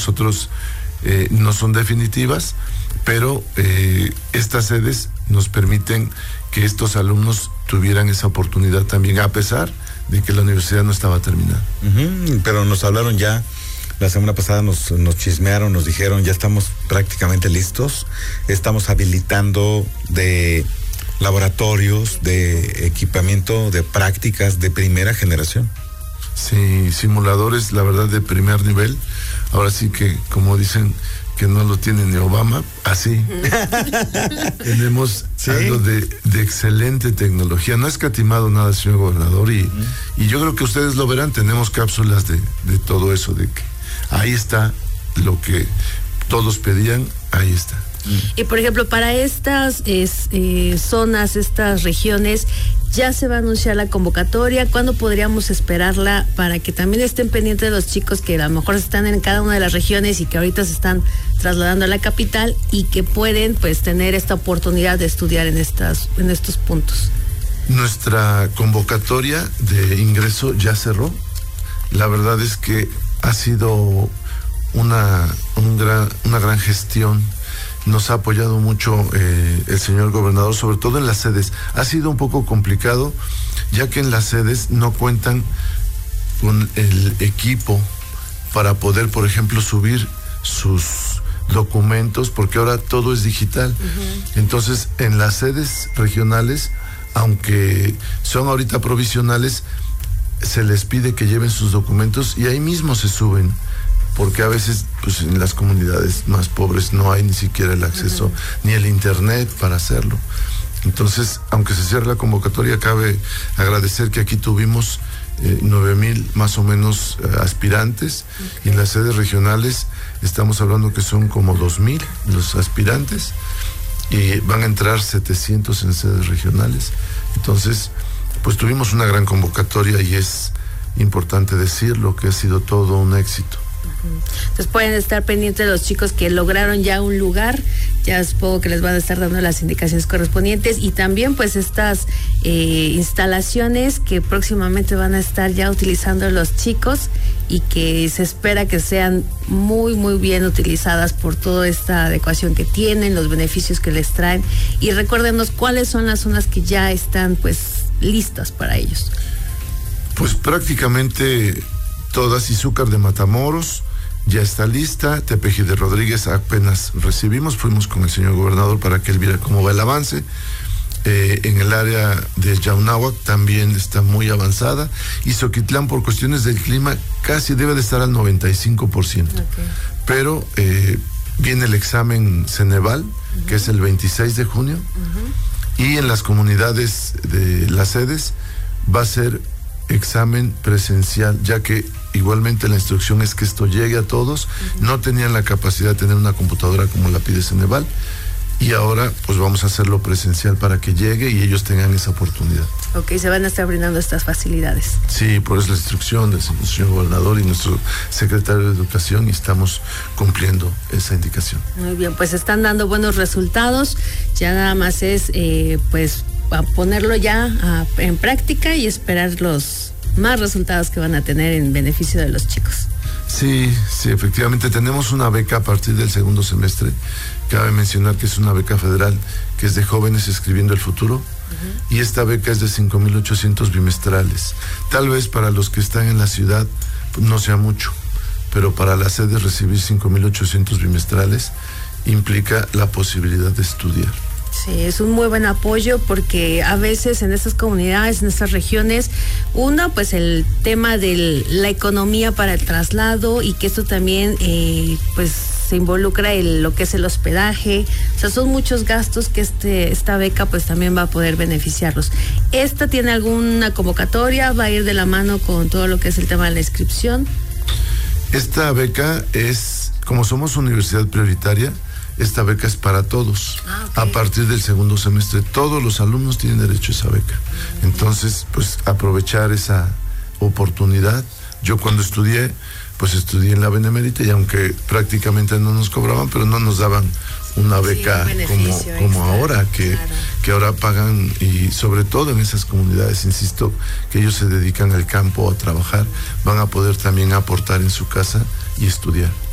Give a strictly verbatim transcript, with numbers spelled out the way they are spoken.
nosotros eh, no son definitivas, pero eh, estas sedes nos permiten que estos alumnos tuvieran esa oportunidad también, a pesar de que la universidad no estaba terminada. Uh-huh, pero nos hablaron ya, la semana pasada nos, nos chismearon, nos dijeron, ya estamos prácticamente listos, estamos habilitando de laboratorios, de equipamiento, de prácticas de primera generación. Sí, simuladores, la verdad, de primer nivel. Ahora sí que, como dicen, que no lo tiene ni Obama, así. Tenemos ¿sí? algo de, de excelente tecnología. No ha escatimado nada, señor gobernador, y, uh-huh. y yo creo que ustedes lo verán. Tenemos cápsulas de, de todo eso, de que ahí está lo que todos pedían, ahí está. Y por ejemplo, para estas es, eh, zonas, estas regiones, ya se va a anunciar la convocatoria. ¿Cuándo podríamos esperarla para que también estén pendientes de los chicos que a lo mejor están en cada una de las regiones y que ahorita se están trasladando a la capital y que pueden pues tener esta oportunidad de estudiar en estas, en estos puntos? Nuestra convocatoria de ingreso ya cerró. La verdad es que ha sido una, un gran, una gran gestión. Nos ha apoyado mucho eh, el señor gobernador, sobre todo en las sedes. Ha sido un poco complicado, ya que en las sedes no cuentan con el equipo para poder, por ejemplo, subir sus documentos, porque ahora todo es digital. Uh-huh. Entonces, en las sedes regionales, aunque son ahorita provisionales, se les pide que lleven sus documentos y ahí mismo se suben, porque a veces pues en las comunidades más pobres no hay ni siquiera el acceso uh-huh. ni el internet para hacerlo. Entonces, aunque se cierre la convocatoria, cabe agradecer que aquí tuvimos eh, nueve mil más o menos eh, aspirantes, okay. y en las sedes regionales estamos hablando que son como dos mil los aspirantes y van a entrar setecientos en sedes regionales. Entonces, pues tuvimos una gran convocatoria y es importante decirlo que ha sido todo un éxito. Entonces pueden estar pendientes de los chicos que lograron ya un lugar, ya supongo que les van a estar dando las indicaciones correspondientes, y también pues estas eh, instalaciones que próximamente van a estar ya utilizando los chicos y que se espera que sean muy muy bien utilizadas por toda esta adecuación que tienen, los beneficios que les traen. Y recuérdenos cuáles son las zonas que ya están pues listas para ellos. Pues prácticamente todas. Izúcar de Matamoros ya está lista, Tepeji de Rodríguez apenas recibimos, fuimos con el señor gobernador para que él viera cómo va el avance. Eh, en el área de Yaunáhuac también está muy avanzada, y Zoquitlán, por cuestiones del clima, casi debe de estar al noventa y cinco por ciento. Okay. Pero eh, viene el examen Ceneval, uh-huh. que es el veintiséis de junio, uh-huh. y en las comunidades de las sedes va a ser examen presencial, ya que igualmente la instrucción es que esto llegue a todos. Uh-huh. No tenían la capacidad de tener una computadora como la pide Ceneval, y ahora pues vamos a hacerlo presencial para que llegue y ellos tengan esa oportunidad. Ok, se van a estar brindando estas facilidades. Sí, por eso la instrucción del señor gobernador y nuestro secretario de Educación, y estamos cumpliendo esa indicación. Muy bien, pues están dando buenos resultados, ya nada más es eh, pues a ponerlo ya a, en práctica y esperar los más resultados que van a tener en beneficio de los chicos. Sí, sí, efectivamente tenemos una beca a partir del segundo semestre. Cabe mencionar que es una beca federal que es de Jóvenes Escribiendo el Futuro, uh-huh. y esta beca es de cinco mil ochocientos bimestrales. Tal vez para los que están en la ciudad no sea mucho, pero para las sedes recibir cinco mil ochocientos bimestrales implica la posibilidad de estudiar. Sí, es un muy buen apoyo, porque a veces en estas comunidades, en estas regiones, uno, pues el tema de la economía para el traslado, y que esto también, eh, pues se involucra en lo que es el hospedaje. O sea, son muchos gastos que este esta beca pues también va a poder beneficiarlos. ¿Esta tiene alguna convocatoria? ¿Va a ir de la mano con todo lo que es el tema de la inscripción? Esta beca es, como somos universidad prioritaria, esta beca es para todos. Ah, okay. A partir del segundo semestre, todos los alumnos tienen derecho a esa beca. Entonces, pues aprovechar esa oportunidad. Yo cuando estudié, pues estudié en la Benemérita, y aunque prácticamente no nos cobraban, pero no nos daban una beca, sí, un como, como ahora, que, claro. que ahora pagan, y sobre todo en esas comunidades, insisto, que ellos se dedican al campo a trabajar, van a poder también aportar en su casa y estudiar.